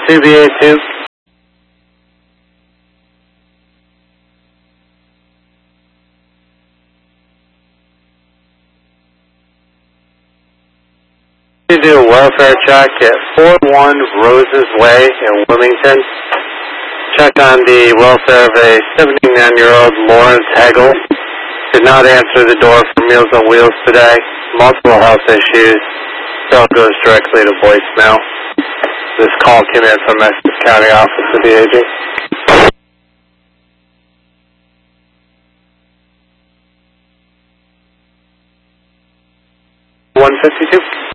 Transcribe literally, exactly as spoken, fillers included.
two B A two. You do a welfare check at four one Roses Way in Wilmington. Check on the welfare of a seventy-nine-year-old Lawrence Hegel. Did not answer the door for Meals on Wheels today. Multiple health issues. Cell goes directly to voicemail. This call came in from Essex County Office of the Aging. one fifty-two.